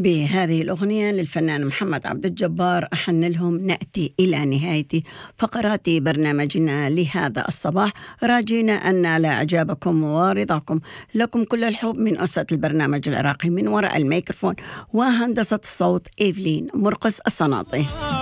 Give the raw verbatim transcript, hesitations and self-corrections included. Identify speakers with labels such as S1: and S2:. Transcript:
S1: بهذه الأغنية للفنان محمد عبد الجبار أحن لهم نأتي إلى نهاية فقرات برنامجنا لهذا الصباح، راجينا أن نال إعجابكم ورضاكم. لكم كل الحب من أسرة البرنامج العراقي، من وراء الميكروفون وهندسة الصوت إيفلين مرقس الصناطي.